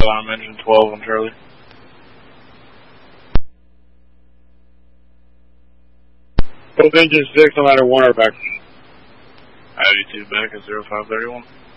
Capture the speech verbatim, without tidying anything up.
alarm engine twelve on Charlie. Both engine six on ladder one are back. I eighty-two back at zero five thirty-one.